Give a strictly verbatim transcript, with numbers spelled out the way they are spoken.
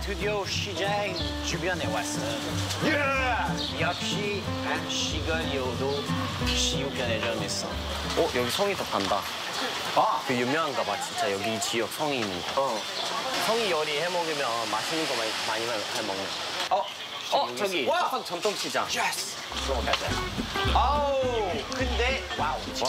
스튜디오 시장 주변에 왔어요. 예! 역시 시골이어도 시우편의점있어. 어, 여기 성이 더 간다. 아, 그 유명한가 봐, 진짜 여기 지역 성이 있는 거. 어, 성이 요리 해 먹으면 맛있는 거 많이, 많이 해 먹는 거. 어, 어, 저기 와! 화성 전통시장. 예스. 그럼 가자. 아우, 근데 와우,